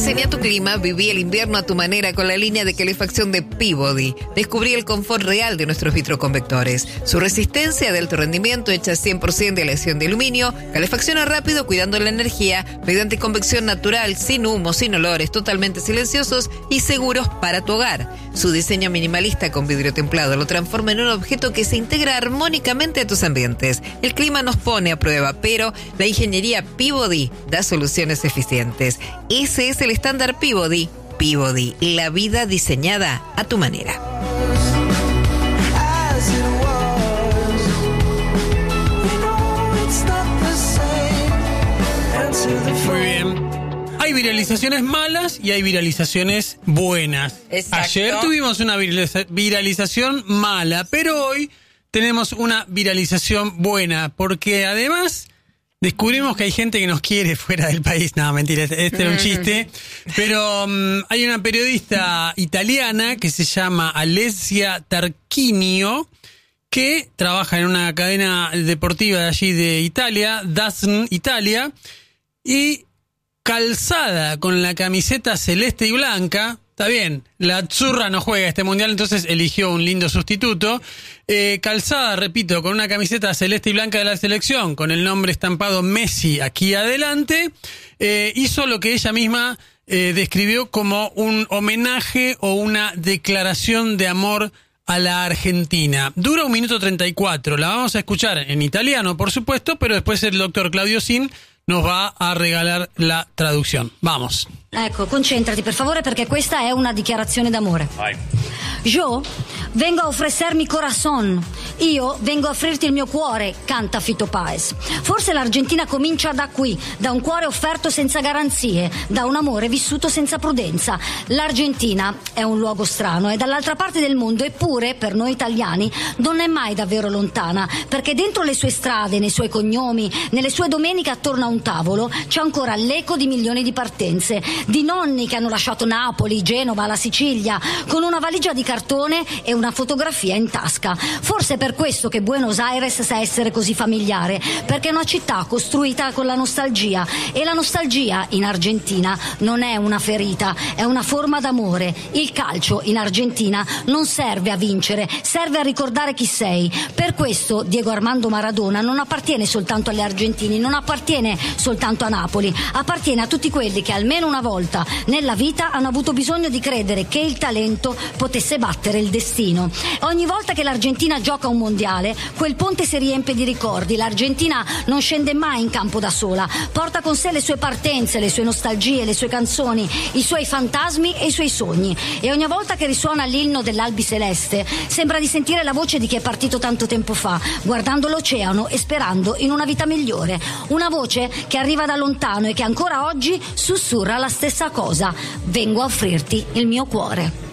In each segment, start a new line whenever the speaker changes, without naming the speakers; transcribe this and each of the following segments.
Rediseña tu clima, viví el invierno a tu manera con la línea de calefacción de Peabody. Descubrí el confort real de nuestros vitroconvectores. Su resistencia de alto rendimiento hecha 100% de aleación de aluminio, calefacciona rápido cuidando la energía mediante convección natural, sin humo, sin olores, totalmente silenciosos y seguros para tu hogar. Su diseño minimalista con vidrio templado lo transforma en un objeto que se integra armónicamente a tus ambientes. El clima nos pone a prueba, pero la ingeniería Peabody da soluciones eficientes. Ese es el estándar Peabody. Peabody, la vida diseñada a tu manera.
Muy bien. Hay viralizaciones malas y hay viralizaciones buenas.
Exacto.
Ayer tuvimos una viralización mala, pero hoy tenemos una viralización buena, porque además descubrimos que hay gente que nos quiere fuera del país. No, mentira, este era un chiste. Pero hay una periodista italiana que se llama Alessia Tarquinio, que trabaja en una cadena deportiva de allí de Italia, DAZN Italia, y calzada con la camiseta celeste y blanca. Está bien, la Azzurra no juega este mundial, entonces eligió un lindo sustituto. Calzada, repito, con una camiseta celeste y blanca de la selección, con el nombre estampado Messi aquí adelante, hizo lo que ella misma describió como un homenaje o una declaración de amor a la Argentina. Dura 1 minuto 34, la vamos a escuchar en italiano, por supuesto, pero después el doctor Claudio Sin nos va a regalar la traducción. Vamos.
Ecco, concentrati per favore perché questa è una dichiarazione d'amore. Vai. Io vengo a offrirmi corazon. Io vengo a offrirti il mio cuore, canta Fito Páez. Forse l'Argentina comincia da qui, da un cuore offerto senza garanzie, da un amore vissuto senza prudenza. L'Argentina è un luogo strano, è dall'altra parte del mondo, eppure per noi italiani non è mai davvero lontana, perché dentro le sue strade, nei suoi cognomi, nelle sue domeniche attorno a un tavolo c'è ancora l'eco di milioni di partenze, di nonni che hanno lasciato Napoli, Genova, la Sicilia, con una valigia di cartone e una fotografia in tasca. Forse per questo che Buenos Aires sa essere così familiare, perché è una città costruita con la nostalgia, e la nostalgia in Argentina non è una ferita, è una forma d'amore. Il calcio in Argentina non serve a vincere, serve a ricordare chi sei. Per questo Diego Armando Maradona non appartiene soltanto agli argentini, non appartiene soltanto a Napoli, appartiene a tutti quelli che almeno una volta nella vita hanno avuto bisogno di credere che il talento potesse battere il destino. Ogni volta che l'Argentina gioca un mondiale, quel ponte si riempie di ricordi. L'Argentina non scende mai in campo da sola, porta con sé le sue partenze, le sue nostalgie, le sue canzoni, i suoi fantasmi e i suoi sogni. E ogni volta che risuona l'inno dell'Albi Celeste, sembra di sentire la voce di chi è partito tanto tempo fa, guardando l'oceano e sperando in una vita migliore. Una voce che arriva da lontano e che ancora oggi sussurra la stessa cosa: vengo a offrirti il mio cuore.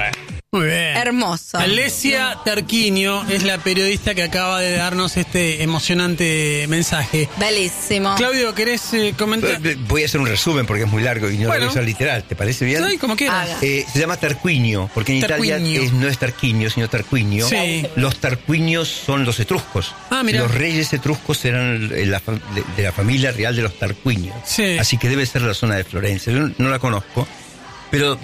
Muy bien.
Hermoso.
Alessia Tarquinio es la periodista que acaba de darnos este emocionante mensaje.
Bellísimo.
Claudio, ¿querés comentar?
Voy a hacer un resumen porque es muy largo y no lo voy a usar literal. ¿Te parece bien?
Sí, como quieras.
Se llama Tarquinio, porque en Italia no es Tarquinio, sino Tarquinio.
Sí.
Los tarquinios son los etruscos.
Ah, mira.
Los reyes etruscos eran de la familia real de los tarquinios.
Sí.
Así que debe ser la zona de Florencia. Yo no la conozco, pero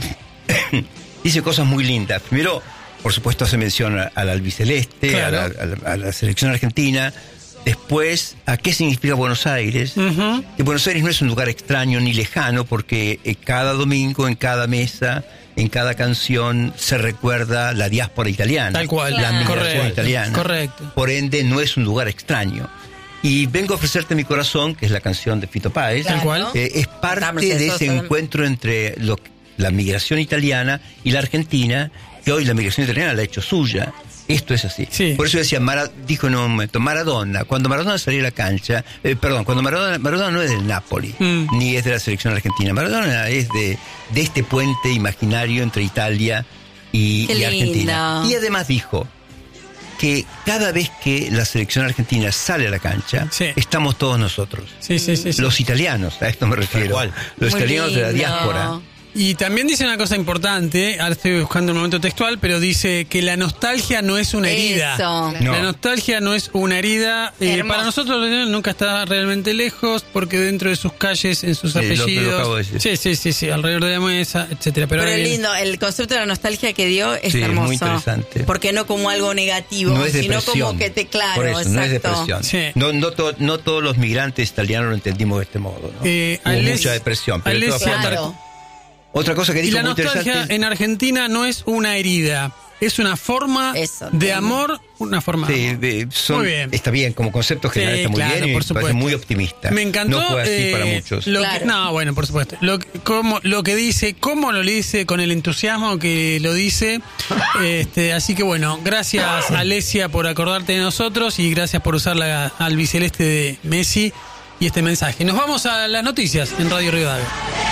dice cosas muy lindas. Primero, por supuesto, hace mención al albiceleste, claro, a la selección argentina. Después, a qué significa Buenos Aires. Uh-huh. Que Buenos Aires no es un lugar extraño ni lejano, porque cada domingo, en cada mesa, en cada canción, se recuerda la diáspora italiana.
Tal cual.
La migración italiana.
Correcto.
Por ende, no es un lugar extraño. Y vengo a ofrecerte mi corazón, que es la canción de Fito Páez.
Tal cual.
Es parte de ese encuentro entre la migración italiana y la Argentina, que hoy la migración italiana la ha hecho suya. Esto es así. Sí. Por eso decía, dijo en un momento, Maradona, cuando Maradona salió a la cancha, cuando Maradona no es del Napoli, ni es de la selección argentina, Maradona es de este puente imaginario entre Italia y Argentina. Y además dijo que cada vez que la selección argentina sale a la cancha, estamos todos nosotros.
Sí.
Los italianos, a esto me refiero. Los italianos de la diáspora.
Y también dice una cosa importante, ahora estoy buscando un momento textual, pero dice que la nostalgia no es una herida.
Eso.
No. La nostalgia no es una herida. Para nosotros nunca está realmente lejos, porque dentro de sus calles, en sus apellidos.
Lo acabo de decir.
Sí, alrededor de la mesa, etcétera. Pero
lindo, el concepto de la nostalgia que dio es hermoso.
Es muy interesante.
Porque no como algo negativo,
no es
sino
depresión.
como que te claro,
por eso,
exacto.
no es depresión.
Sí.
No todos los migrantes italianos lo entendimos de este modo, ¿no? Hubo mucha depresión. Pero
claro.
Otra cosa que dijo
y la
muy
nostalgia en Argentina no es una herida, es una forma de amor, una forma de amor. Muy bien.
Está bien, como concepto general está muy bien y me parece muy optimista.
Me encantó.
No fue así para muchos.
Bueno, por supuesto. Lo que dice, cómo lo dice, con el entusiasmo que lo dice. Así que bueno, gracias Alesia por acordarte de nosotros y gracias por usar la albiceleste de Messi y este mensaje. Nos vamos a las noticias en Radio Rivadavia.